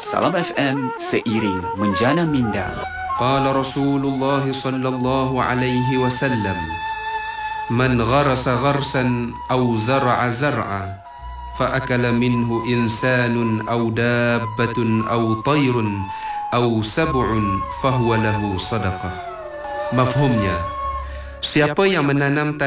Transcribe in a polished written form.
Salam FM, seiring menjana minda. Qala Rasulullah sallallahu alaihi wasallam, man gharasa gharsan aw zar'a zar'a fa akala minhu insanun aw dabbatun aw tayrun aw sab'un fahuwa lahu sadaqah. Mafhumnya, siapa yang menanam